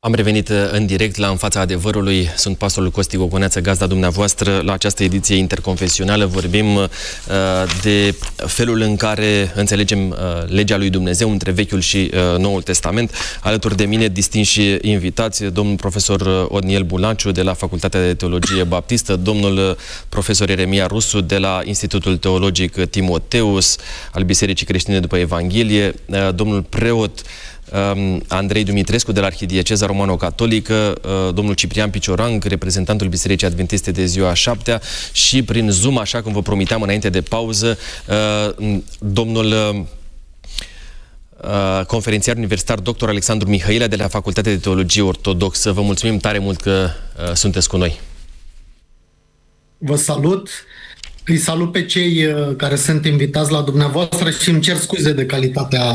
Am revenit în direct la În fața adevărului. Sunt pastorul Costi Gogoneață, gazda dumneavoastră la această ediție interconfesională. Vorbim de felul în care înțelegem legea lui Dumnezeu între Vechiul și Noul Testament. Alături de mine, distinși invitați, domnul profesor Otniel Bulaciu de la Facultatea de Teologie Baptistă, domnul profesor Ieremia Rusu de la Institutul Teologic Timoteus al Bisericii Creștine după Evanghelie, domnul preot Andrei Dumitrescu de la Arhidieceza Romano-Catolică, domnul Ciprian Picioranc, reprezentantul Bisericii Adventiste de ziua a 7-a, și prin Zoom, așa cum vă promiteam înainte de pauză, domnul conferențiar universitar dr. Alexandru Mihailă de la Facultatea de Teologie Ortodoxă. Vă mulțumim tare mult că sunteți cu noi. Vă salut! Îi salut pe cei care sunt invitați la dumneavoastră și îmi cer scuze de calitatea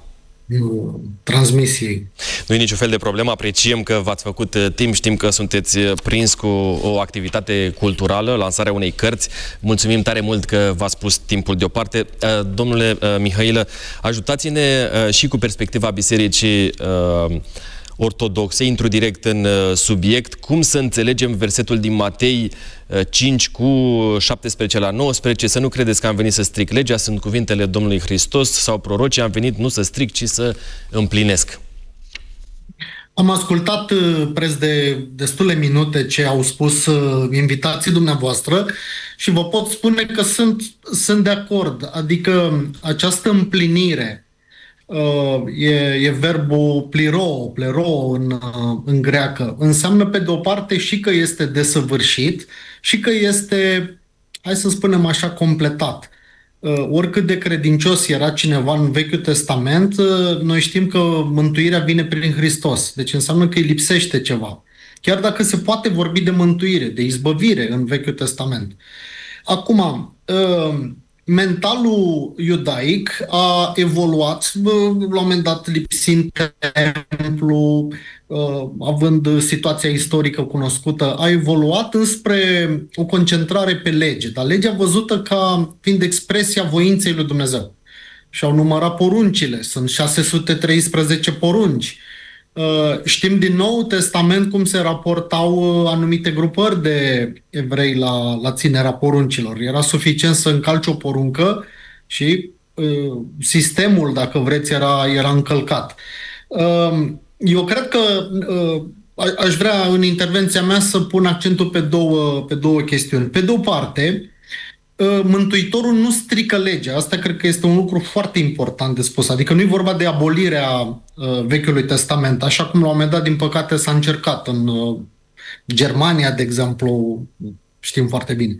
transmisiei. Nu e niciun fel de problemă, apreciem că v-ați făcut timp, știm că sunteți prins cu o activitate culturală, lansarea unei cărți. Mulțumim tare mult că v-ați pus timpul deoparte. Domnule Mihailă, ajutați-ne și cu perspectiva Bisericii ortodoxe, intru direct în subiect. Cum să înțelegem versetul din Matei 5 cu 17 la 19? Să nu credeți că am venit să stric legea, sunt cuvintele Domnului Hristos, sau prorocii, am venit nu să stric, ci să împlinesc. Am ascultat preț de destule minute ce au spus invitații dumneavoastră și vă pot spune că sunt de acord. Adică această împlinire e verbul plero în greacă. Înseamnă pe de o parte și că este desăvârșit și că este, hai să spunem așa, completat. Oricât de credincios era cineva în Vechiul Testament, noi știm că mântuirea vine prin Hristos. Deci înseamnă că îi lipsește ceva. Chiar dacă se poate vorbi de mântuire, de izbăvire în Vechiul Testament. Acum, mentalul iudaic a evoluat, la un moment dat lipsind templu, având situația istorică cunoscută, a evoluat înspre o concentrare pe lege, dar legea văzută ca fiind expresia voinței lui Dumnezeu. Și au numărat poruncile, sunt 613 porunci. Știm din Noul Testament cum se raportau anumite grupări de evrei la ținerea poruncilor. Era suficient să încalci o poruncă și sistemul, dacă vreți, era încălcat. Eu cred că aș vrea în intervenția mea să pun accentul pe două chestiuni. Pe de o parte, Mântuitorul nu strică legea. Asta cred că este un lucru foarte important de spus. Adică nu e vorba de abolirea Vechiului Testament, așa cum la un moment dat, din păcate, s-a încercat în Germania, de exemplu, știm foarte bine.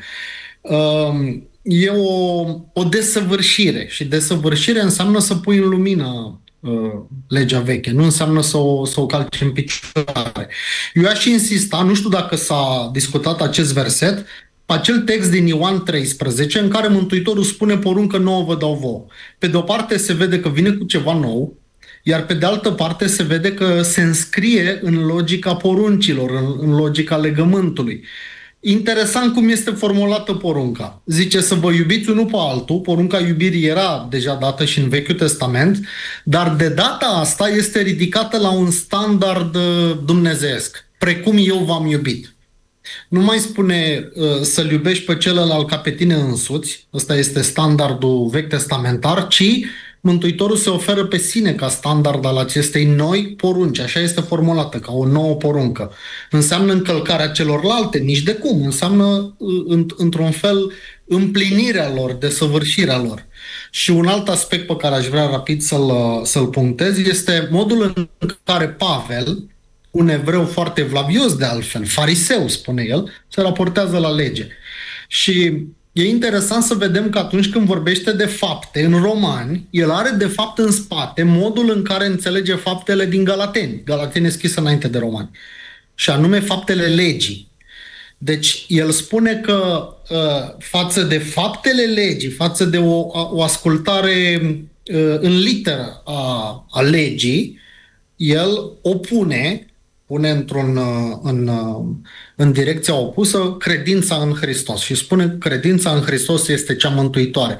E o desăvârșire și desăvârșire înseamnă să pui în lumină legea veche, nu înseamnă să o calci în picioare. Eu aș insista, nu știu dacă s-a discutat acest verset, acel text din Ioan 13 în care Mântuitorul spune poruncă nouă vă dau vouă. Pe de o parte se vede că vine cu ceva nou, iar pe de altă parte se vede că se înscrie în logica poruncilor, în logica legământului. Interesant cum este formulată porunca. Zice să vă iubiți unul pe altul, porunca iubirii era deja dată și în Vechiul Testament, dar de data asta este ridicată la un standard dumnezeiesc, precum eu v-am iubit. Nu mai spune să-l iubești pe celălalt ca pe tine însuți, ăsta este standardul vechi testamentar, ci Mântuitorul se oferă pe sine ca standard al acestei noi porunci. Așa este formulată, ca o nouă poruncă. Înseamnă încălcarea celorlalte, nici de cum. Înseamnă, într-un fel, împlinirea lor, desăvârșirea lor. Și un alt aspect pe care aș vrea rapid să-l punctez este modul în care Pavel, un evreu foarte evlavios de altfel, fariseu, spune el, se raportează la lege. Și e interesant să vedem că atunci când vorbește de fapte în Romani, el are de fapt în spate modul în care înțelege faptele din Galateni. Galateni e scrisă înainte de Romani. Și anume faptele legii. Deci el spune că față de faptele legii, față de o ascultare în literă a legii, el pune în direcția opusă credința în Hristos și spune că credința în Hristos este cea mântuitoare.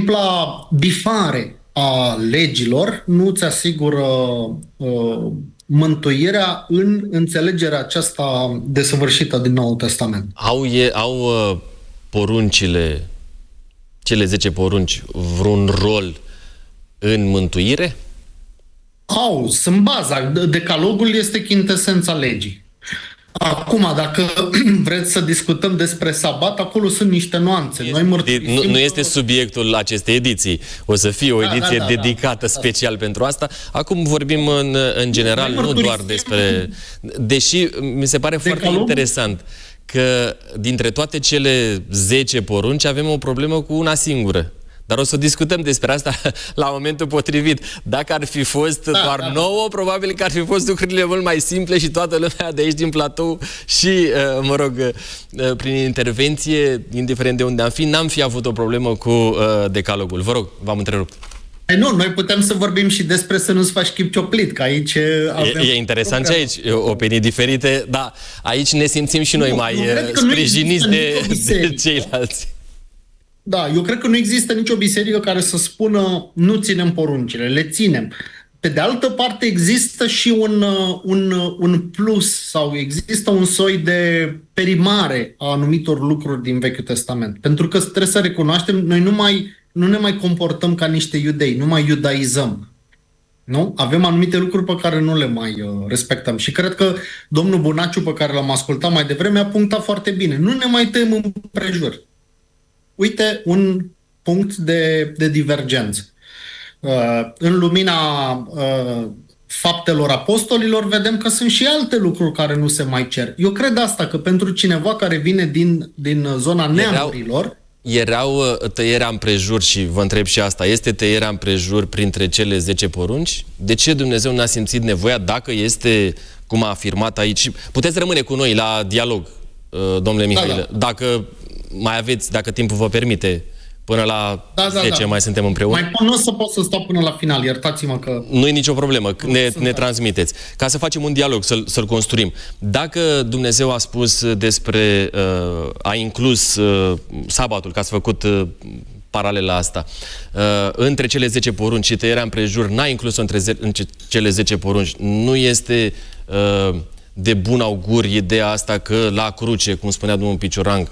Simpla bifare a legilor nu îți asigură mântuirea în înțelegerea aceasta desăvârșită din Noul Testament. Au poruncile, cele 10 porunci, vreun rol în mântuire? Sunt baza. Decalogul este chintesența legii. Acum, dacă vreți să discutăm despre sabat, acolo sunt niște nuanțe. Nu este subiectul acestei ediții. O să fie o ediție dedicată special pentru asta. Acum vorbim în general, nu doar despre... Deși mi se pare foarte interesant că dintre toate cele 10 porunci avem o problemă cu una singură. Dar o să discutăm despre asta la momentul potrivit. Dacă ar fi fost doar 9, probabil că ar fi fost lucrurile mult mai simple și toată lumea de aici din platou și, mă rog, prin intervenție, indiferent de unde am fi, n-am fi avut o problemă cu decalogul. Vă rog, v-am întrerupt. Nu, noi putem să vorbim și despre să nu-ți faci chip cioplit, că aici avem... E interesant și aici, opinii diferite, dar aici ne simțim și noi mai sprijiniți de ceilalți. Da, eu cred că nu există nicio biserică care să spună nu ținem poruncile, le ținem. Pe de altă parte există și un plus sau există un soi de perimare a anumitor lucruri din Vechiul Testament. Pentru că trebuie să recunoaștem, noi nu ne mai comportăm ca niște iudei, nu mai iudaizăm. Nu? Avem anumite lucruri pe care nu le mai respectăm. Și cred că domnul Bunaciu, pe care l-am ascultat mai devreme, a punctat foarte bine. Nu ne mai tăiem împrejur. Uite un punct de divergență. În lumina faptelor apostolilor vedem că sunt și alte lucruri care nu se mai cer. Eu cred asta, că pentru cineva care vine din zona neamurilor... Erau tăierea împrejur și vă întreb și asta. Este tăierea împrejur printre cele 10 porunci? De ce Dumnezeu n-a simțit nevoia, dacă este, cum a afirmat aici? Puteți rămâne cu noi la dialog, domnule Mihail. Dacă mai aveți, dacă timpul vă permite, până la 10 mai suntem împreună. Nu o să pot să stau până la final, iertați-mă că... Nu e nicio problemă, ne transmiteți. Ca să facem un dialog, să-l construim. Dacă Dumnezeu a spus despre, a inclus sabatul, că ați făcut paralela asta, între cele 10 porunci și tăierea împrejur, n-a inclus-o în cele 10 porunci, nu este... de bun augur ideea asta că la cruce, cum spunea domnul Piciorang,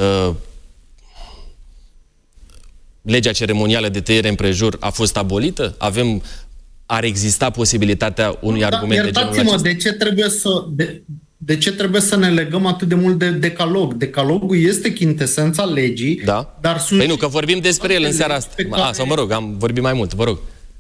legea ceremonială de tăiere împrejur a fost abolită? Ar exista posibilitatea unui argument de genul acesta? De ce trebuie să ne legăm atât de mult de decalog? Decalogul este chintesența legii, dar sunt... Păi nu, că vorbim despre el în seara asta. Sau mă rog, am vorbit mai mult, vă rog.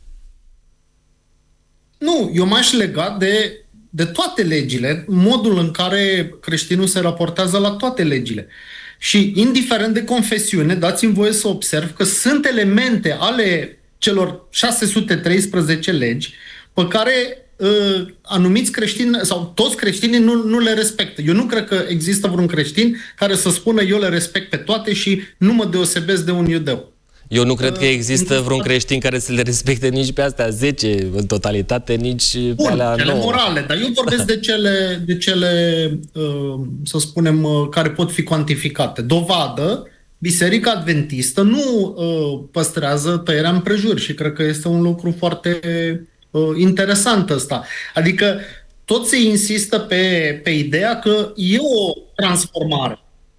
Nu, eu m-aș lega de toate legile, modul în care creștinul se raportează la toate legile. Și indiferent de confesiune, dați-mi voie să observ că sunt elemente ale celor 613 legi pe care anumiți creștini sau toți creștinii nu le respectă. Eu nu cred că există vreun creștin care să spună eu le respect pe toate și nu mă deosebesc de un iudeu. Eu nu cred că există vreun creștin care să le respecte nici pe astea 10 în totalitate, nici pe alea 9. Cele morale, dar eu vorbesc de cele, să spunem, care pot fi cuantificate. Dovadă, Biserica Adventistă nu păstrează tăierea împrejur și cred că este un lucru foarte interesant ăsta. Adică tot se insistă pe ideea că e o transformare.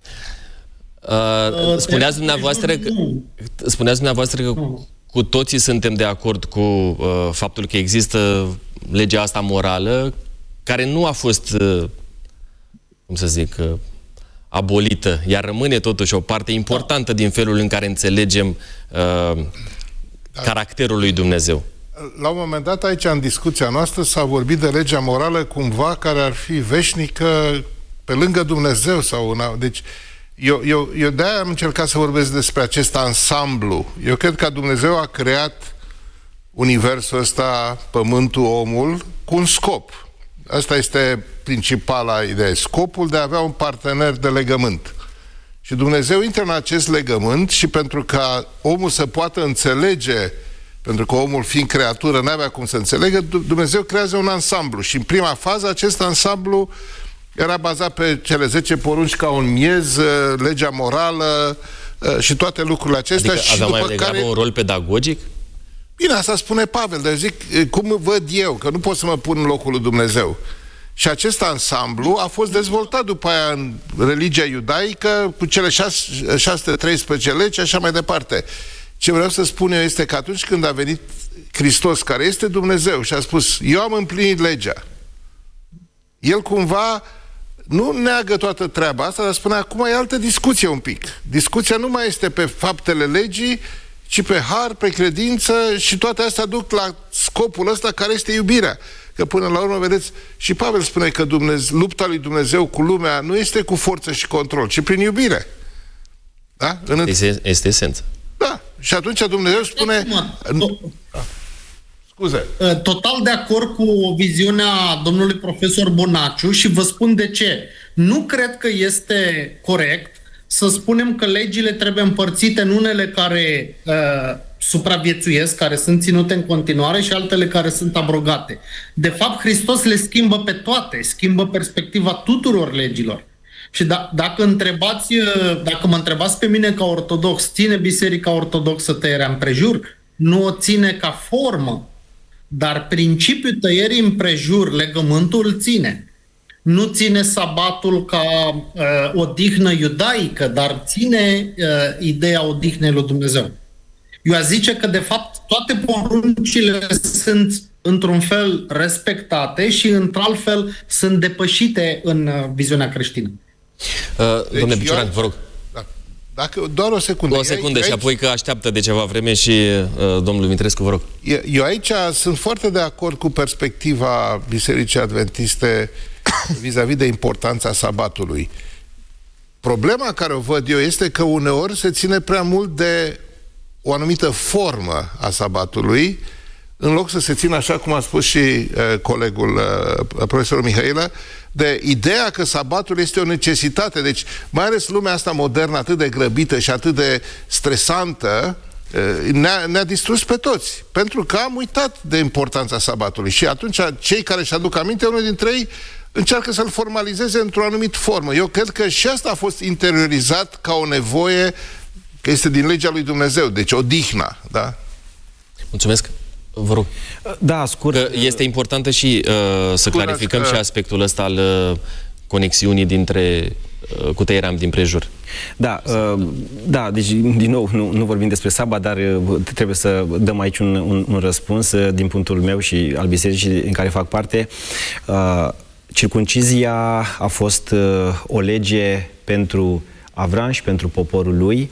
Spuneați dumneavoastră că cu toții suntem de acord cu faptul că există legea asta morală care nu a fost, cum să zic, abolită, iar rămâne totuși o parte importantă din felul în care înțelegem caracterul lui Dumnezeu. La un moment dat, aici, în discuția noastră, s-a vorbit de legea morală cumva care ar fi veșnică pe lângă Dumnezeu sau... Deci, eu de-aia am încercat să vorbesc despre acest ansamblu. Eu cred că Dumnezeu a creat universul ăsta, pământul, omul, cu un scop. Asta este principala idee. Scopul de a avea un partener de legământ. Și Dumnezeu intră în acest legământ și pentru ca omul să poată înțelege, pentru că omul fiind creatură n-avea cum să înțelegă, Dumnezeu creează un ansamblu. Și în prima fază acest ansamblu era bazat pe cele 10 porunci ca un miez, legea morală și toate lucrurile acestea. Adică avea mai degrabă un rol pedagogic? Bine, asta spune Pavel, dar eu zic cum văd eu, că nu pot să mă pun în locul lui Dumnezeu. Și acest ansamblu a fost dezvoltat după aia în religia iudaică, cu cele 613 legi și așa mai departe. Ce vreau să spun eu este că atunci când a venit Hristos, care este Dumnezeu, și a spus, eu am împlinit legea, el cumva nu neagă toată treaba asta, dar spune, acum e altă discuție un pic. Discuția nu mai este pe faptele legii, ci pe har, pe credință, și toate astea duc la scopul ăsta care este iubirea. Că până la urmă, vedeți, și Pavel spune că lupta lui Dumnezeu cu lumea nu este cu forță și control, ci prin iubire. Da? Este esență. Da. Și atunci Dumnezeu spune... Scuze. Total de acord cu viziunea domnului profesor Bonaciu și vă spun de ce. Nu cred că este corect să spunem că legile trebuie împărțite în unele care supraviețuiesc, care sunt ținute în continuare, și altele care sunt abrogate. De fapt, Hristos le schimbă pe toate, schimbă perspectiva tuturor legilor. Și dacă mă întrebați pe mine ca ortodox, ține Biserica Ortodoxă tăierea împrejur? Nu o ține ca formă, dar principiul tăierii împrejur, legământul, îl ține. Nu ține sabatul ca odihnă iudaică, dar ține ideea odihnei lui Dumnezeu. Eu aș zice că, de fapt, toate poruncile sunt, într-un fel, respectate și, într-alt fel, sunt depășite în viziunea creștină. Domnule Picioran, vă rog. Dacă, doar o secundă. O secundă și apoi că așteaptă de ceva vreme și domnul Dumitrescu, vă rog. Eu aici sunt foarte de acord cu perspectiva Bisericii Adventiste vis-a-vis de importanța sabatului. Problema care o văd eu este că uneori se ține prea mult de o anumită formă a sabatului, în loc să se țină, așa cum a spus și colegul profesorul Mihaela, de ideea că sabatul este o necesitate. Deci, mai ales lumea asta modernă, atât de grăbită și atât de stresantă, ne-a distrus pe toți. Pentru că am uitat de importanța sabatului. Și atunci, cei care își aduc aminte, unul dintre ei încearcă să-l formalizeze într-o anumită formă. Eu cred că și asta a fost interiorizat ca o nevoie, că este din legea lui Dumnezeu. Deci, odihna, da? Mulțumesc. Vă rog. Da, scurt. Că este importantă și să clarificăm și aspectul ăsta al conexiunii cu tăierea din prejur. Da, da, deci din nou nu vorbim despre sabat, dar trebuie să dăm aici un răspuns din punctul meu și al bisericii în care fac parte. Circumcizia a fost o lege pentru Avram și pentru poporul lui.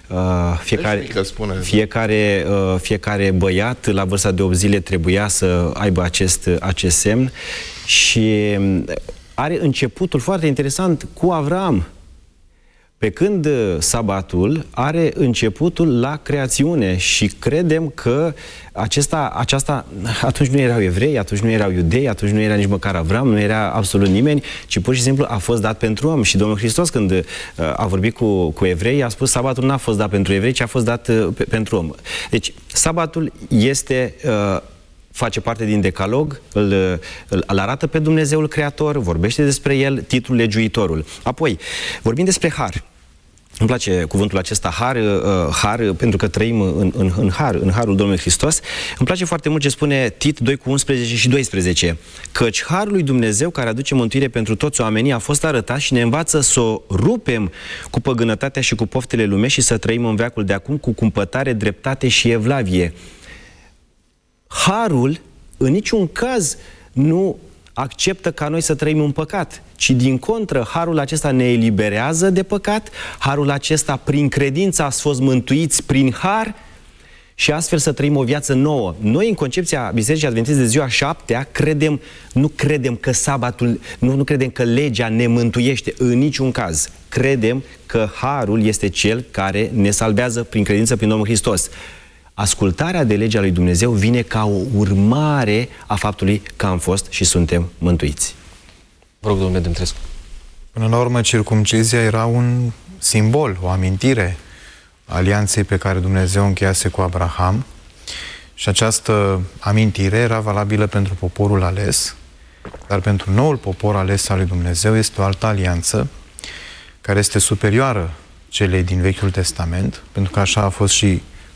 Fiecare băiat la vârsta de 8 zile trebuia să aibă acest semn și are începutul foarte interesant cu Avram, pe când sabatul are începutul la creațiune și credem că aceasta atunci nu erau evrei, atunci nu erau iudei, atunci nu era nici măcar Avram, nu era absolut nimeni, ci pur și simplu a fost dat pentru om. Și Domnul Hristos, când a vorbit cu evrei, a spus sabatul n-a fost dat pentru evrei, ci a fost dat pentru om. Deci sabatul face parte din decalog, îl arată pe Dumnezeul Creator, vorbește despre el, titlul legiuitorul. Apoi, vorbim despre har. Îmi place cuvântul acesta, har, pentru că trăim în harul Domnului Hristos. Îmi place foarte mult ce spune Tit 2:11 și 12. Căci harul lui Dumnezeu, care aduce mântuire pentru toți oamenii, a fost arătat și ne învață să o rupem cu păgânătatea și cu poftele lumești și să trăim în veacul de acum cu cumpătare, dreptate și evlavie. Harul, în niciun caz, nu acceptă ca noi să trăim în păcat, ci din contră, harul acesta ne eliberează de păcat, harul acesta prin credință ați fost mântuiți prin har și astfel să trăim o viață nouă. Noi, în concepția Bisericii Adventiste de ziua 7-a, nu credem că sabatul, nu credem că legea ne mântuiește în niciun caz. Credem că harul este cel care ne salvează prin credință prin Domnul Hristos. Ascultarea de legea lui Dumnezeu vine ca o urmare a faptului că am fost și suntem mântuiți. Vă rog, domnule Dumitrescu. Până la urmă, circumcizia era un simbol, o amintire a alianței pe care Dumnezeu încheiase cu Abraham și această amintire era valabilă pentru poporul ales, dar pentru noul popor ales al lui Dumnezeu este o altă alianță care este superioară celei din Vechiul Testament, pentru că așa a fost și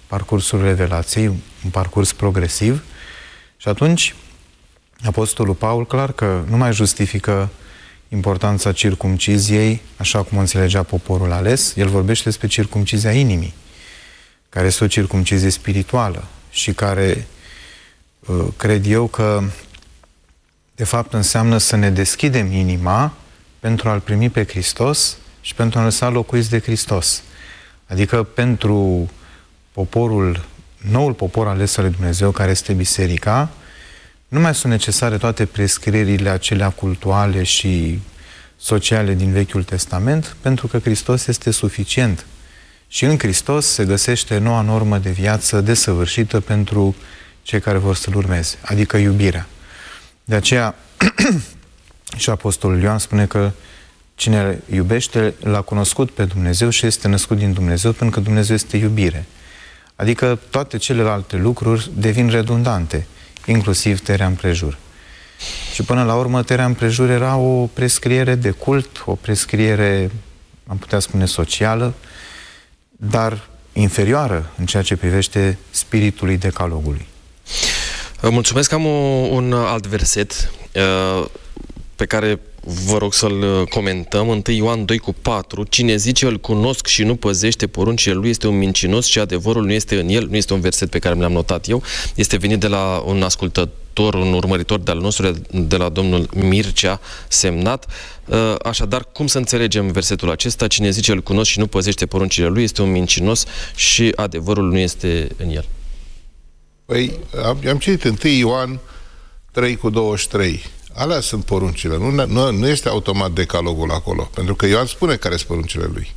parcursul revelației, un parcurs progresiv. Și atunci, Apostolul Paul, clar că nu mai justifică importanța circumciziei, așa cum o înțelegea poporul ales. El vorbește despre circumcizia inimii, care este o circumcizie spirituală și care, cred eu că, de fapt, înseamnă să ne deschidem inima pentru a-L primi pe Hristos și pentru a lăsa locuiți de Hristos. Adică pentru noul popor ales al lui Dumnezeu, care este biserica, nu mai sunt necesare toate prescrierile acelea cultuale și sociale din Vechiul Testament, pentru că Hristos este suficient. Și în Hristos se găsește noua normă de viață desăvârșită pentru cei care vor să-L urmeze, adică iubirea. De aceea, și Apostolul Ioan spune că cine iubește l-a cunoscut pe Dumnezeu și este născut din Dumnezeu, pentru că Dumnezeu este iubire. Adică toate celelalte lucruri devin redundante, inclusiv terea împrejur. Și până la urmă, terea împrejur era o prescriere de cult, o prescriere, am putea spune, socială, dar inferioară în ceea ce privește spiritului decalogului. Mulțumesc, am un alt verset pe care vă rog să-l comentăm. 1 Ioan 2:4. Cine zice îl cunosc și nu păzește poruncile lui este un mincinos și adevărul nu este în el. Nu este un verset pe care mi l-am notat eu. Este venit de la un ascultător, un urmăritor de-al nostru, de la domnul Mircea, semnat. Așadar, cum să înțelegem versetul acesta? Cine zice îl cunosc și nu păzește poruncile lui este un mincinos și adevărul nu este în el. Păi, am citit 1 Ioan 3:23. Alea sunt poruncile. Nu este automat decalogul acolo. Pentru că Ioan spune care sunt poruncile lui.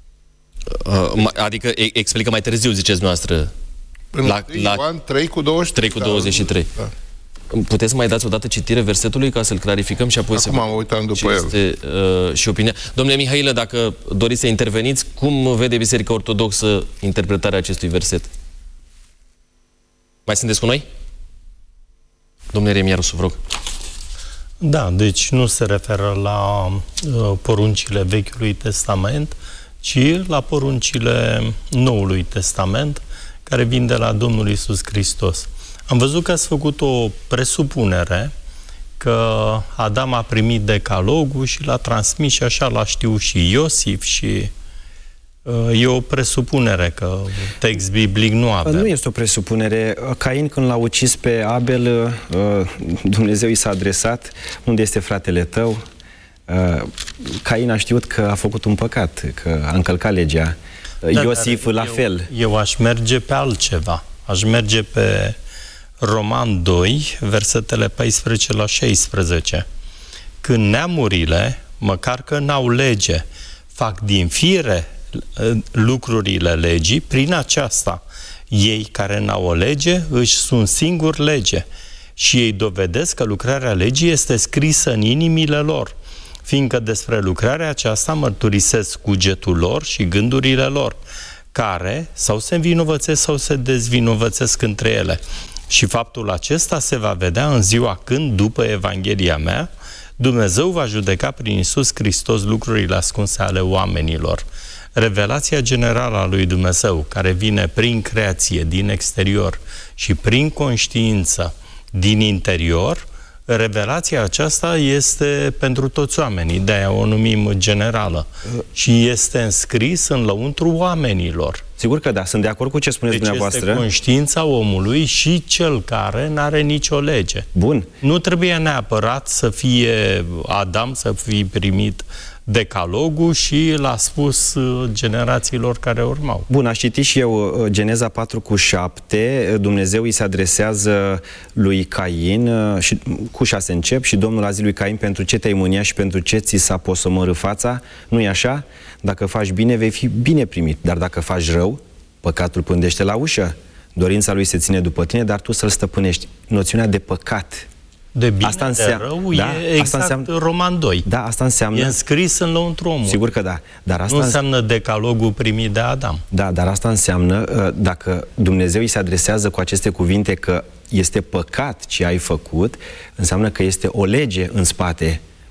Adică explică mai târziu, ziceți noastră. La Ioan 3:23. 3:23. Da. Puteți să mai dați o dată citire versetului ca să-l clarificăm și apoi acum am uitat după el. Este, și opinia. Domnule Mihailă, dacă doriți să interveniți, cum vede Biserica Ortodoxă interpretarea acestui verset? Mai sunteți cu noi? Domnule Remiarusu, vă rog. Da, deci nu se referă la poruncile Vechiului Testament, ci la poruncile Noului Testament, care vin de la Domnul Iisus Hristos. Am văzut că ați făcut o presupunere că Adam a primit decalogul și l-a transmis și așa l-a știut și Iosif și e o presupunere că text biblic nu avem. Nu este o presupunere. Cain, când l-a ucis pe Abel, Dumnezeu i s-a adresat: unde este fratele tău? Cain a știut că a făcut un păcat, că a încălcat legea. Da, Iosif la fel. Eu aș merge pe altceva. Aș merge pe Roman 2, versetele 14 la 16. Când neamurile, măcar că n-au lege, fac din fire lucrurile legii, prin aceasta ei care n-au o lege își sunt singuri lege și ei dovedesc că lucrarea legii este scrisă în inimile lor, fiindcă despre lucrarea aceasta mărturisesc cugetul lor și gândurile lor, care sau se învinovățesc sau se dezvinovățesc între ele. Și faptul acesta se va vedea în ziua când, după Evanghelia mea, Dumnezeu va judeca prin Iisus Hristos lucrurile ascunse ale oamenilor. Revelația generală a lui Dumnezeu, care vine prin creație, din exterior, și prin conștiință, din interior, revelația aceasta este pentru toți oamenii, de-aia o numim generală. Și este înscris în lăuntru oamenilor. Sigur că da, sunt de acord cu ce spuneți dumneavoastră. Este conștiința omului și cel care n-are nicio lege. Bun. Nu trebuie neapărat să fie Adam, să fie primit decalogul și l-a spus generațiilor care urmau. Bun, aș citi și eu Geneza 4:7. Dumnezeu îi se adresează lui Cain și cu 6 încep: și Domnul a zis lui Cain: pentru ce te-ai mânia și pentru ce ți s-a posomorât fața? Nu-i așa? Dacă faci bine, vei fi bine primit, dar dacă faci rău, păcatul pândește la ușă. Dorința lui se ține după tine, dar tu să-l stăpânești. Noțiunea de păcat. De bine, asta înseamnă, de rău, da, e exact asta înseamnă, Roman 2. Da, asta înseamnă... E înscris în lăuntru omului. Sigur că da. Dar asta nu înseamnă decalogul primit de Adam. Da, dar asta înseamnă, dacă Dumnezeu îi se adresează cu aceste cuvinte că este păcat ce ai făcut, înseamnă că este o lege în spate.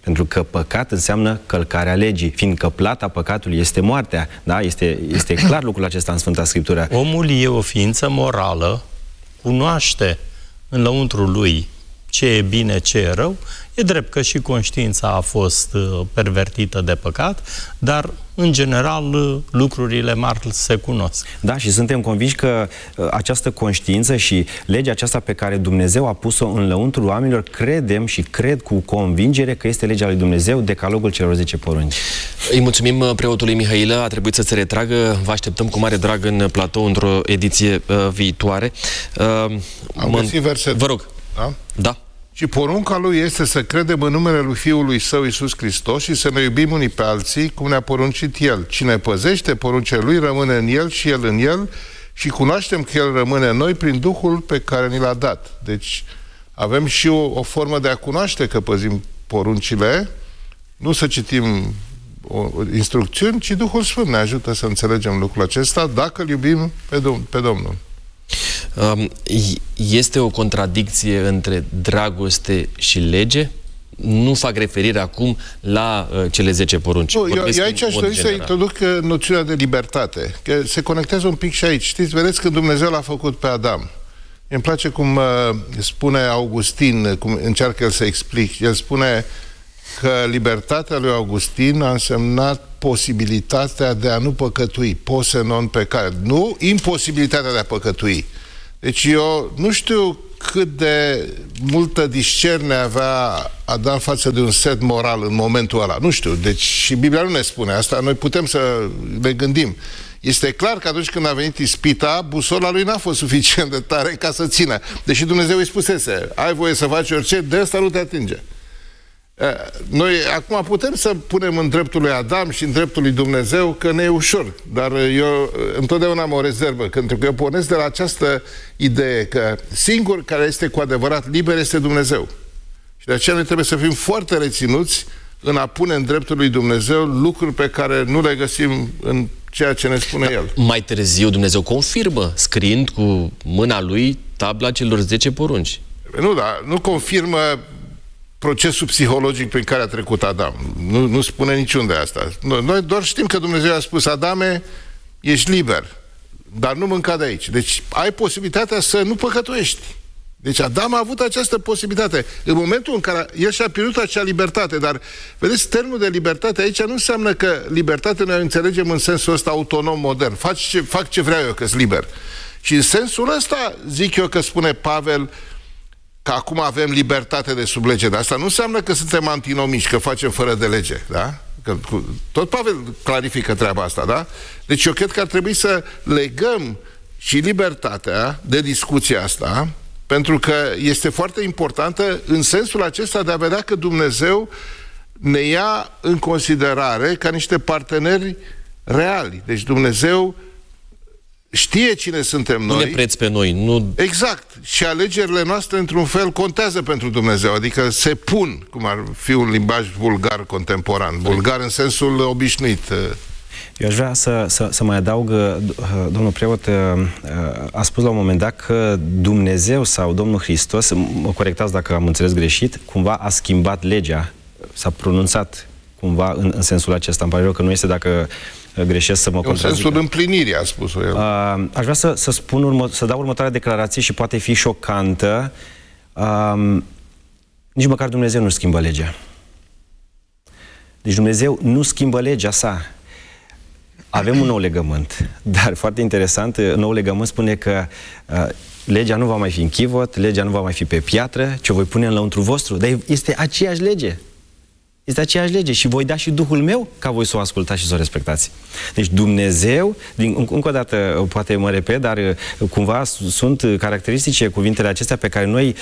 Pentru că păcat înseamnă călcarea legii, fiindcă plata păcatului este moartea. Da? Este clar lucrul acesta în Sfânta Scriptură. Omul e o ființă morală, cunoaște în lăuntrul lui ce e bine, ce e rău. E drept că și conștiința a fost pervertită de păcat, dar, în general, lucrurile mari se cunosc. Da, și suntem convinși că această conștiință și legea aceasta pe care Dumnezeu a pus-o în lăuntrul oamenilor, credem și cred cu convingere că este legea lui Dumnezeu, decalogul celor 10 porunci. Îi mulțumim preotului Mihailă, a trebuit să se retragă. Vă așteptăm cu mare drag în platou într-o ediție viitoare. Am găsit versetul. Vă rog. Da? Da. Și porunca lui este să credem în numele lui Fiului Său Iisus Hristos și să ne iubim unii pe alții cum ne-a poruncit El. Cine păzește poruncile Lui rămâne în El și El în El și cunoaștem că El rămâne în noi prin Duhul pe care ni l-a dat. Deci avem și o formă de a cunoaște că păzim poruncile, nu să citim instrucțiuni, ci Duhul Sfânt ne ajută să înțelegem lucrul acesta dacă îl iubim pe Domnul. Este o contradicție între dragoste și lege? Nu fac referire acum la cele 10 porunci. Eu aici aș dori să introduc noțiunea de libertate, că se conectează un pic și aici. Știți, vedeți că Dumnezeu l-a făcut pe Adam. Îmi place cum spune Augustin, cum încearcă el să explic. El spune că libertatea lui Augustin a însemnat posibilitatea de a nu păcătui, posse non peccare, nu imposibilitatea de a păcătui. Deci eu nu știu cât de multă discerne avea Adam față de un set moral în momentul ăla. Nu știu, deci și Biblia nu ne spune asta, noi putem să ne gândim. Este clar că atunci când a venit ispita, busola lui n-a fost suficient de tare ca să țină. Deși Dumnezeu îi spusese, ai voie să faci orice, de asta nu te atinge. Noi acum putem să punem în dreptul lui Adam și în dreptul lui Dumnezeu că ne e ușor, dar eu întotdeauna am o rezervă, pentru că eu pornesc de la această idee că singur care este cu adevărat liber este Dumnezeu. Și de aceea noi trebuie să fim foarte reținuți în a pune în dreptul lui Dumnezeu lucruri pe care nu le găsim în ceea ce ne spune El. Mai târziu Dumnezeu confirmă, scriind cu mâna Lui tabla celor 10 porunci. Nu, dar nu confirmă procesul psihologic prin care a trecut Adam. Nu spune niciunde asta. Noi doar știm că Dumnezeu a spus, Adame, ești liber, dar nu mânca de aici. Deci ai posibilitatea să nu păcătuiești. Deci Adam a avut această posibilitate. În momentul în care el și-a pierdut acea libertate, dar vedeți, termenul de libertate aici nu înseamnă că libertate noi înțelegem în sensul ăsta autonom modern. Fac ce vreau eu, că sunt liber. Și în sensul ăsta zic eu că spune Pavel că acum avem libertate de sub lege, dar asta nu înseamnă că suntem antinomiști, că facem fără de lege, da? Că tot Pavel clarifică treaba asta, da? Deci eu cred că ar trebui să legăm și libertatea de discuția asta, pentru că este foarte importantă în sensul acesta de a vedea că Dumnezeu ne ia în considerare ca niște parteneri reali. Deci Dumnezeu știe cine suntem noi. Nu ne preț pe noi. Nu... Exact. Și alegerile noastre, într-un fel, contează pentru Dumnezeu. Adică se pun, cum ar fi un limbaj vulgar contemporan. Vulgar în sensul obișnuit. Eu aș vrea să mai adaug, domnul preot a spus la un moment dat că Dumnezeu sau Domnul Hristos, mă corectați dacă am înțeles greșit, cumva a schimbat legea, s-a pronunțat cumva în sensul acesta. Îmi pare rău că nu este, dacă greșesc, să mă contrazică. În sensul împlinirii, a spus-o el. Aș vrea să dau următoarea declarație și poate fi șocantă. Nici măcar Dumnezeu nu schimbă legea. Deci Dumnezeu nu schimbă legea sa. Avem un nou legământ, dar foarte interesant, nou legământ spune că legea nu va mai fi în chivot, legea nu va mai fi pe piatră, ci o voi pune în lăuntru vostru. Dar este aceeași lege. Este aceeași lege și voi da și Duhul meu ca voi să o ascultați și să o respectați. Deci Dumnezeu, încă o dată poate mă repet, dar cumva sunt caracteristice cuvintele acestea pe care noi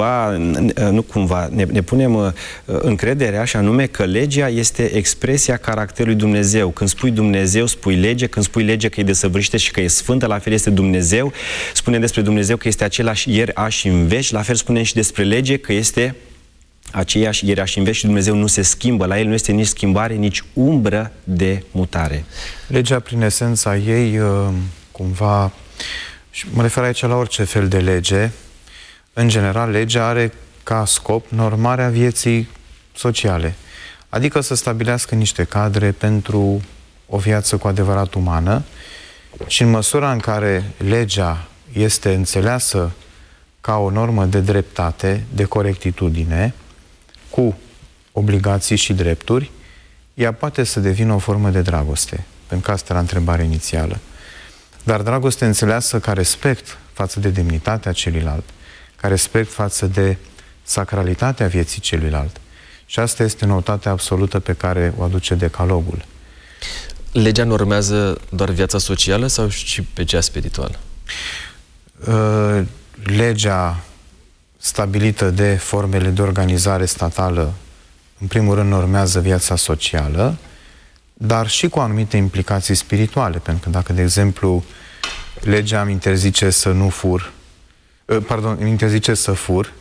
ne punem încrederea, și anume că legea este expresia caracterului Dumnezeu. Când spui Dumnezeu, spui lege, când spui lege că e desăvârșită și că e sfântă, la fel este Dumnezeu. Spunem despre Dumnezeu că este același ieri, azi și în veci, la fel spunem și despre lege că este aceeași ieri, azi și în veci, și Dumnezeu nu se schimbă. La El nu este nici schimbare, nici umbră de mutare. Legea, prin esența ei, cumva, și mă refer aici la orice fel de lege, în general, legea are ca scop normarea vieții sociale. adică să stabilească niște cadre pentru o viață cu adevărat umană și în măsura în care legea este înțeleasă ca o normă de dreptate, de corectitudine, cu obligații și drepturi, ea poate să devină o formă de dragoste, pentru că asta era întrebarea inițială. Dar dragoste înțeleasă ca respect față de demnitatea celuilalt, ca respect față de sacralitatea vieții celuilalt. Și asta este noutatea absolută pe care o aduce Decalogul. Legea normează doar viața socială sau și pe cea spirituală? Legea stabilită de formele de organizare statală, în primul rând, normează viața socială, dar și cu anumite implicații spirituale, pentru că dacă, de exemplu, legea îmi interzice să nu fur, îmi interzice să fur,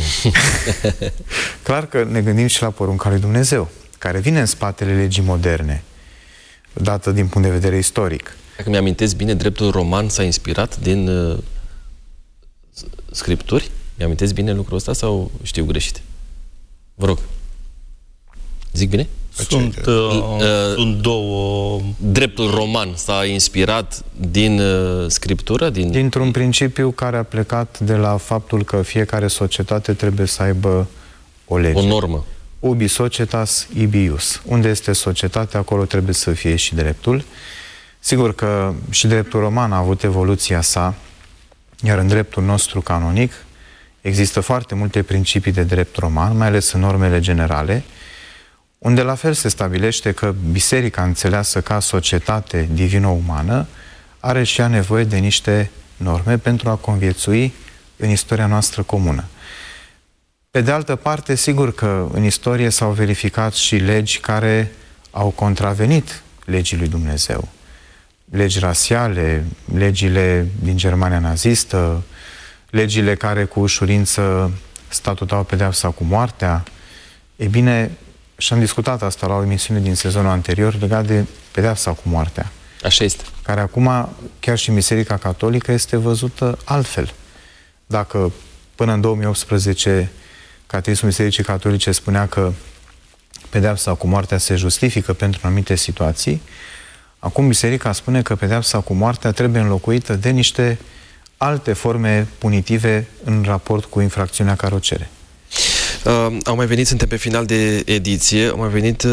clar că ne gândim și la porunca lui Dumnezeu, care vine în spatele legii moderne, dată din punct de vedere istoric. Dacă mi-amintesc bine, dreptul roman s-a inspirat din scripturi? Mi-amintesc bine lucrul ăsta sau știu greșit? Vă rog. Zic bine? Sunt două... Dreptul roman s-a inspirat din scriptură? Dintr-un principiu care a plecat de la faptul că fiecare societate trebuie să aibă o lege. O normă. Ubi societas, ibi ius. Unde este societatea, acolo trebuie să fie și dreptul. Sigur că și dreptul roman a avut evoluția sa, iar în dreptul nostru canonic există foarte multe principii de drept roman, mai ales în normele generale, unde la fel se stabilește că biserica înțeleasă ca societate divino-umană are și ea nevoie de niște norme pentru a conviețui în istoria noastră comună. Pe de altă parte, sigur că în istorie s-au verificat și legi care au contravenit legii lui Dumnezeu. Legi rasiale, legile din Germania nazistă, legile care cu ușurință statutau pedeapsa cu moartea. Ei bine, și am discutat asta la o emisiune din sezonul anterior legat de pedeapsa cu moartea. Așa este. Care acum, chiar și în Biserica Catolică, este văzută altfel. Dacă până în 2018 Catecismul Bisericii Catolice spunea că pedeapsa cu moartea se justifică pentru anumite situații, acum Biserica spune că pedeapsa cu moartea trebuie înlocuită de niște alte forme punitive în raport cu infracțiunea care o cere. Au mai venit, suntem pe final de ediție, au mai venit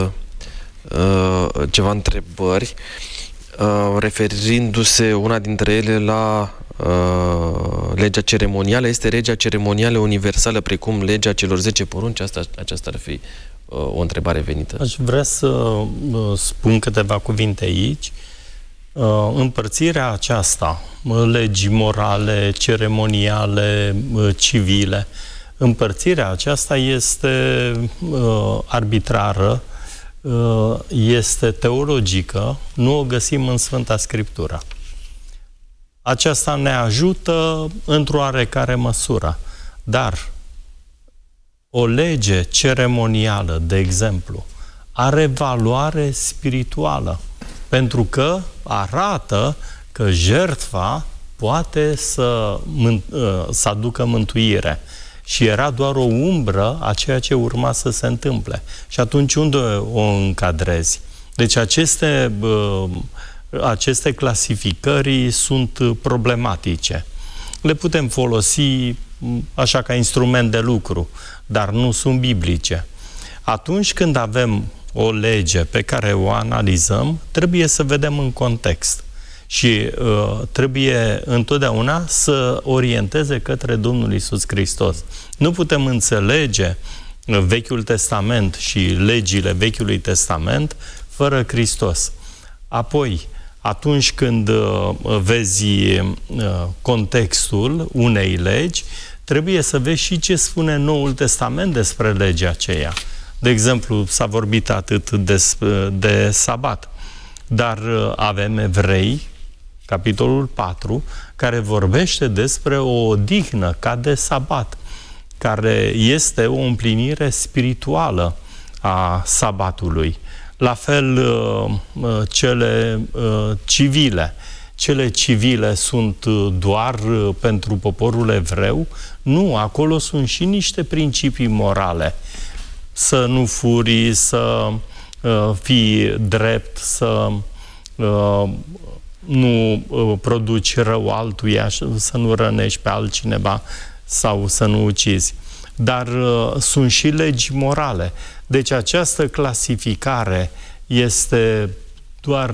ceva întrebări referindu-se una dintre ele la legea ceremonială. Este legea ceremonială universală precum legea celor 10 porunci? Aceasta ar fi o întrebare venită. Aș vrea să spun câteva cuvinte aici. Împărțirea aceasta, legi morale, ceremoniale, civile, împărțirea aceasta este arbitrară, este teologică, nu o găsim în Sfânta Scriptură. Aceasta ne ajută într-o oarecare măsură, dar o lege ceremonială, de exemplu, are valoare spirituală, pentru că arată că jertfa poate să aducă mântuire. Și era doar o umbră a ceea ce urma să se întâmple. Și atunci unde o încadrezi? Deci aceste clasificări sunt problematice. Le putem folosi așa ca instrument de lucru, dar nu sunt biblice. Atunci când avem o lege pe care o analizăm, trebuie să vedem în context. Și trebuie întotdeauna să orienteze către Domnul Iisus Hristos. Nu putem înțelege Vechiul Testament și legile Vechiului Testament fără Hristos. Apoi, atunci când vezi contextul unei legi, trebuie să vezi și ce spune Noul Testament despre legea aceea. De exemplu, s-a vorbit atât de sabat, dar avem Evrei, capitolul 4, care vorbește despre o odihnă ca de sabat, care este o împlinire spirituală a sabatului. La fel cele civile. Cele civile sunt doar pentru poporul evreu? Nu, acolo sunt și niște principii morale. să nu furi, să fii drept, să nu produci rău altuia, să nu rănești pe altcineva sau să nu ucizi. Dar sunt și legi morale. Deci această clasificare este doar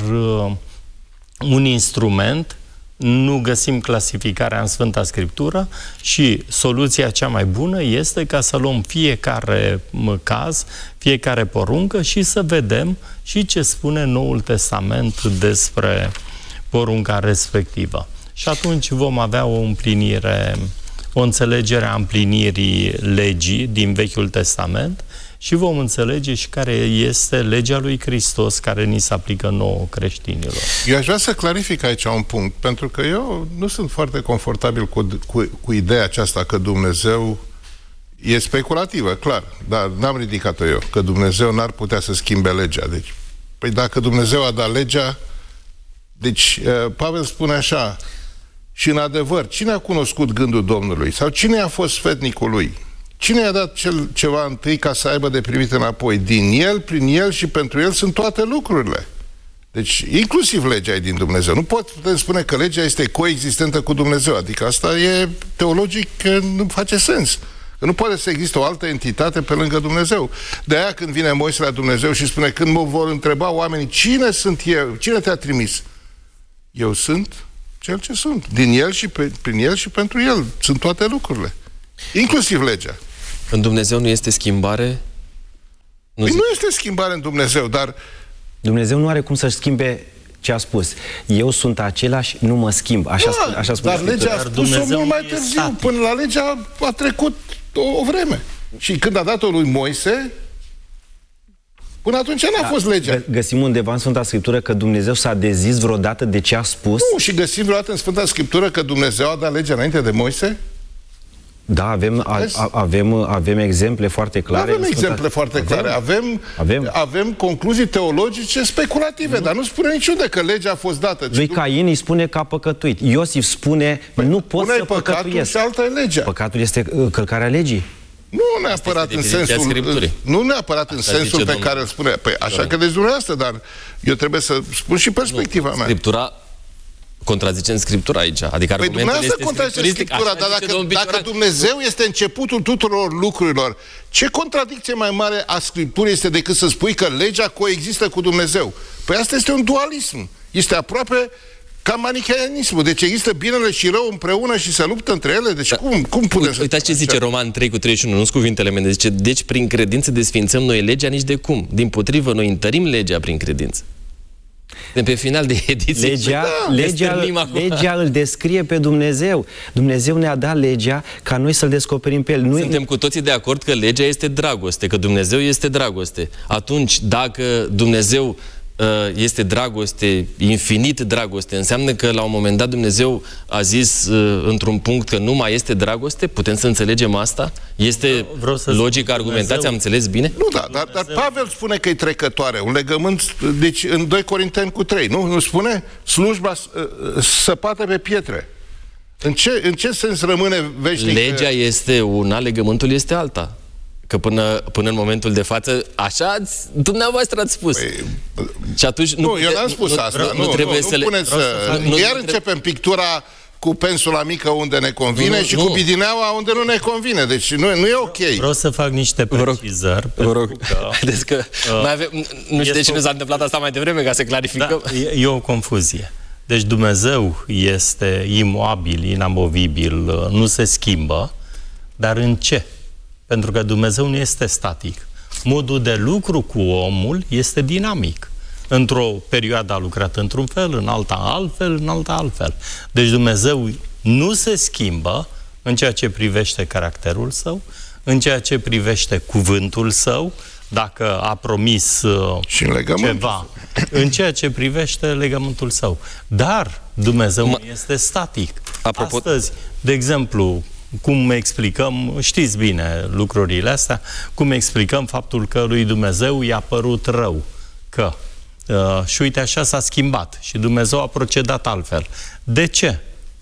un instrument, nu găsim clasificarea în Sfânta Scriptură și soluția cea mai bună este ca să luăm fiecare caz, fiecare poruncă și să vedem și ce spune Noul Testament despre porunca respectivă. Și atunci vom avea o împlinire, o înțelegere a împlinirii legii din Vechiul Testament și vom înțelege și care este legea lui Hristos care ni se aplică nouă creștinilor. Eu aș vrea să clarific aici un punct, pentru că eu nu sunt foarte confortabil cu ideea aceasta că Dumnezeu e speculativă, clar, dar n-am ridicat-o eu, că Dumnezeu n-ar putea să schimbe legea. Deci, păi dacă Dumnezeu a dat legea, deci Pavel spune așa, și în adevăr, cine a cunoscut gândul Domnului? Sau cine a fost sfetnicul lui? Cine i-a dat ceva întâi ca să aibă de primit înapoi? Din el, prin el și pentru el sunt toate lucrurile. Deci, inclusiv legea e din Dumnezeu. Nu putem spune că legea este coexistentă cu Dumnezeu. Adică asta e teologic, nu face sens. Că nu poate să existe o altă entitate pe lângă Dumnezeu. De aia când vine Moise la Dumnezeu și spune, când mă vor întreba oamenii, cine sunt eu? Cine te-a trimis? Eu sunt cel ce sunt. Din el și prin el și pentru el. Sunt toate lucrurile. Inclusiv legea. În Dumnezeu nu este schimbare? Nu este schimbare în Dumnezeu, dar... Dumnezeu nu are cum să-și schimbe ce a spus. Eu sunt același, nu mă schimb. Așa spune. Dar legea a spus-o mult mai târziu. Până la legea a trecut o vreme. Și când a dat-o lui Moise, până atunci n-a fost legea. Găsim undeva în Sfânta Scriptură că Dumnezeu s-a dezis vreodată de ce a spus? Nu, și găsim vreodată în Sfânta Scriptură că Dumnezeu a dat legea înainte de Moise? Da, avem exemple foarte clare. Avem exemple foarte clare. Avem concluzii teologice speculative, dar nu spune niciunde că legea a fost dată. Lui Cain îi spune că a păcătuit. Iosif spune, nu pot să păcătuiesc. Și alta e legea. Păcatul este călcarea legii. Nu neapărat în sensul, nu neapărat în sensul pe care îl spune. Păi așa că deci dumneavoastră, dar eu trebuie să spun și perspectiva mea. Scriptura contrazicem Scriptura aici. Adică păi dumneavoastră contrazice Scriptura, dar dacă Dumnezeu este începutul tuturor lucrurilor, ce contradicție mai mare a Scripturii este decât să spui că legea coexistă cu Dumnezeu? Păi asta este un dualism. Este aproape ca manicheanismul. Deci există binele și rău împreună și se luptă între ele? Deci cum putem să... Uitați ce zice Roman 3:31, nu-s cuvintele mele. Zice, deci prin credință desfințăm noi legea nici de cum. Dimpotrivă, noi întărim legea prin credință. Pe final de ediție legea îl descrie pe Dumnezeu. Dumnezeu ne-a dat legea ca noi să-L descoperim pe El. Suntem cu toții de acord că legea este dragoste, că Dumnezeu este dragoste. Atunci, dacă Dumnezeu este dragoste, infinit dragoste, înseamnă că la un moment dat Dumnezeu a zis într-un punct că nu mai este dragoste? Putem să înțelegem asta? Este logică argumentația, am înțeles bine? Nu, dar Pavel spune că e trecătoare, un legământ, deci în 2 Corinteni 3, nu spune? Slujba săpată pe pietre. În ce sens rămâne veșnic? Legea este una, legământul este alta. Că până în momentul de față, așa dumneavoastră ați spus. Și atunci eu n-am spus asta. Nu trebuie să iar începem pictura cu pensula mică unde ne convine și cu bidineaua unde nu ne convine. Deci nu e ok. Vreau să fac niște precizări. Vă rog. Nu știu de ce nu s-a întâmplat asta mai devreme, ca să clarificăm. Da, e o confuzie. Deci Dumnezeu este imoabil, inamovibil, nu se schimbă, dar în ce? Pentru că Dumnezeu nu este static. Modul de lucru cu omul este dinamic. Într-o perioadă a lucrat într-un fel, în alta altfel, în alta altfel. Deci Dumnezeu nu se schimbă în ceea ce privește caracterul său, în ceea ce privește cuvântul său, dacă a promis ceva, în ceea ce privește legământul său. Dar Dumnezeu nu este static. Astăzi, de exemplu, cum explicăm, știți bine lucrurile astea, cum explicăm faptul că lui Dumnezeu i-a părut rău, că și uite așa s-a schimbat și Dumnezeu a procedat altfel. De ce?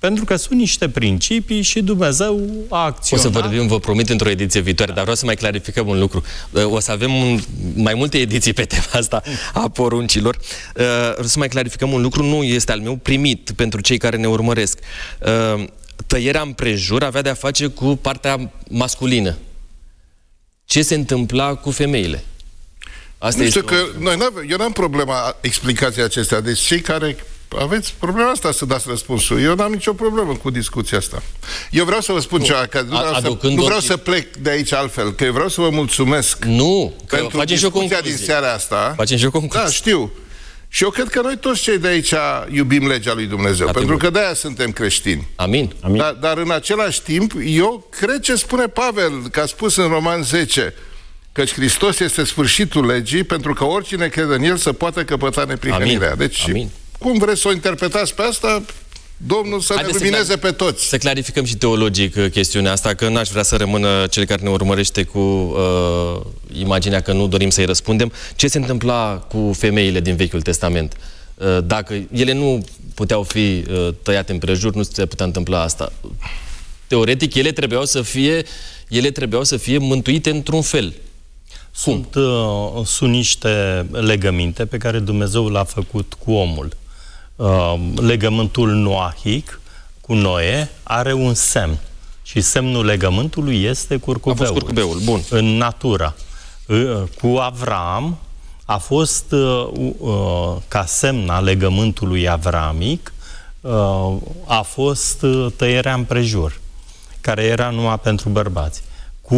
Pentru că sunt niște principii și Dumnezeu a acționat. O să vorbim, vă promit, într-o ediție viitoare, dar vreau să mai clarificăm un lucru. O să avem mai multe ediții pe tema asta a poruncilor. Vreau să mai clarificăm un lucru, nu este al meu, primit pentru cei care ne urmăresc. Tăierea împrejur avea de-a face cu partea masculină. Ce se întâmpla cu femeile? Asta nu știu este că eu n-am problema explicației acestea. Deci cei care aveți problema asta să dați răspunsul. Eu n-am nicio problemă cu discuția asta. Eu vreau să vă spun ceva, că nu vreau să plec de aici altfel, că eu vreau să vă mulțumesc pentru discuția din seara asta. Facem și o concluzie. Da, știu. Și eu cred că noi toți cei de aici iubim legea lui Dumnezeu, pentru că de-aia suntem creștini. Amin. Dar în același timp, eu cred ce spune Pavel, că a spus în Roman 10, căci Hristos este sfârșitul legii, pentru că oricine crede în El să poată căpăta neprihănirea. Deci, cum vreți să o interpretați pe asta, Domnul să ne lumineze pe toți. Să clarificăm și teologic chestiunea asta, că n-aș vrea să rămână cel care ne urmărește cu imaginea că nu dorim să-i răspundem. Ce se întâmpla cu femeile din Vechiul Testament? Dacă ele nu puteau fi tăiate împrejur, nu se putea întâmpla asta. Teoretic, ele trebuiau să fie mântuite într-un fel. Sunt niște legăminte pe care Dumnezeu l-a făcut cu omul. Legământul noahic cu Noe are un semn și semnul legământului este curcubeul. A fost curcubeul, bun. În natură. Cu Avram a fost ca semn al legământului avramic a fost tăierea împrejur, care era numai pentru bărbați. Cu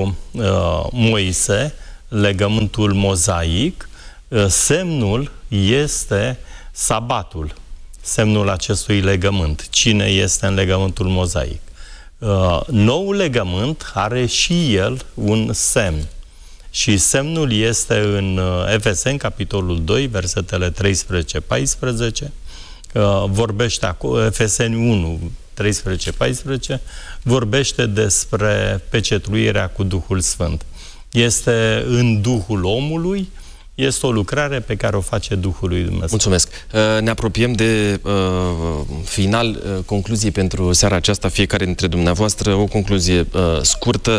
Moise, legământul mozaic, semnul este sabatul, semnul acestui legământ. Cine este în legământul mozaic? Noul legământ are și el un semn. Și semnul este în Efeseni, capitolul 2, versetele 13-14. Vorbește acolo, Efeseni 1, 13-14, vorbește despre pecetluirea cu Duhul Sfânt. Este în Duhul omului, este o lucrare pe care o face Duhul lui Dumnezeu. Mulțumesc. Ne apropiem de final, concluzii pentru seara aceasta, fiecare dintre dumneavoastră, o concluzie scurtă.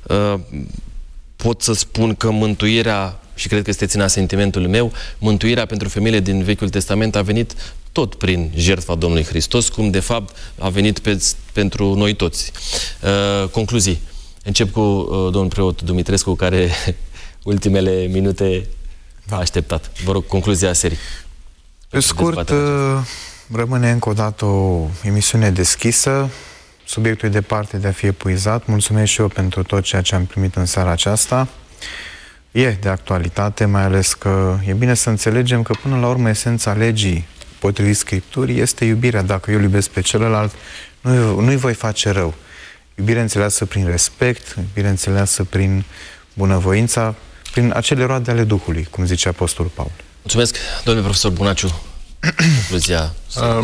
Pot să spun că mântuirea, și cred că este ținea sentimentul meu, mântuirea pentru femeile din Vechiul Testament a venit tot prin jertfa Domnului Hristos, cum de fapt a venit pentru noi toți. Concluzii. Încep cu domnul preot Dumitrescu, care ultimele minute a așteptat. Vă rog, concluzia serii. Pe scurt, rămâne încă o dată o emisiune deschisă. Subiectul e departe de a fi epuizat. Mulțumesc și eu pentru tot ceea ce am primit în seara aceasta. E de actualitate, mai ales că e bine să înțelegem că până la urmă esența legii potrivit Scripturii este iubirea. Dacă eu îl iubesc pe celălalt, nu-i voi face rău. Iubire înțeleasă prin respect, iubire înțeleasă prin bunăvoința, prin acele roade ale Duhului, cum zice Apostolul Paul. Mulțumesc, domnule profesor Bunaciu. Concluzia.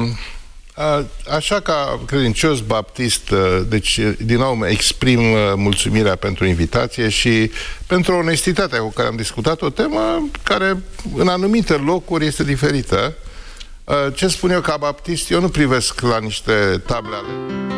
Așa ca credincios baptist, deci din nou exprim mulțumirea pentru invitație și pentru onestitatea cu care am discutat o temă care în anumite locuri este diferită. Ce spun eu ca baptist? Eu nu privesc la niște table ale